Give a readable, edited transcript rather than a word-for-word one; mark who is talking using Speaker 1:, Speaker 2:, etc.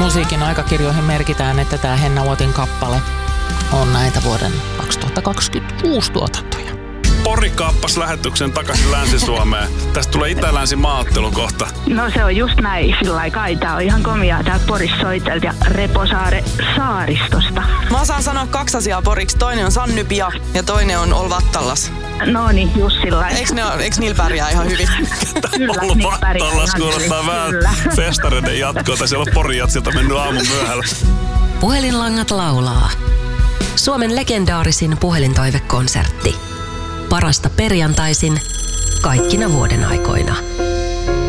Speaker 1: musiikin aikakirjoihin merkitään, että tämä Henna Vuotin kappale on näitä vuoden 2026 tuotantoja.
Speaker 2: Pori kaappasi lähetyksen takaisin Länsi-Suomeen. Tästä tulee itä-länsi-maaottelu kohta.
Speaker 3: No se on just näin, sillä kai. Tää on ihan komiaa. Täältä Porissa soitelta ja Reposaare saaristosta.
Speaker 4: Mä osaan sanoa 2 asiaa poriksi. Toinen on Sannypia ja toinen on Olvattallas.
Speaker 3: No niin, just sillä.
Speaker 4: Eiks niillä pärjää ihan hyvin?
Speaker 3: Kyllä, niillä pärjää
Speaker 2: Olvattallas
Speaker 3: ihan
Speaker 2: kuulostaa
Speaker 3: hyvin.
Speaker 2: vähän
Speaker 3: Kyllä.
Speaker 2: festareiden jatkoa. Siellä on Porijatsilta mennyt aamun myöhällä.
Speaker 5: Puhelinlangat laulaa. Suomen legendaarisin puhelintoivekonsertti. Parasta perjantaisin kaikkina vuoden aikoina.